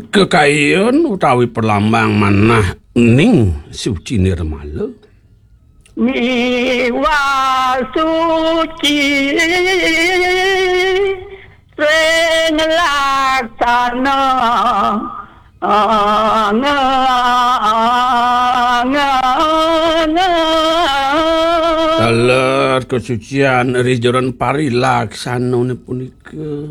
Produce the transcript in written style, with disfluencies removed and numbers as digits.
Kekayon utawi perlambang manah ning suci nirmala. Miwa suci sing laksana Dalar kesucian rijoran pari laksana punika.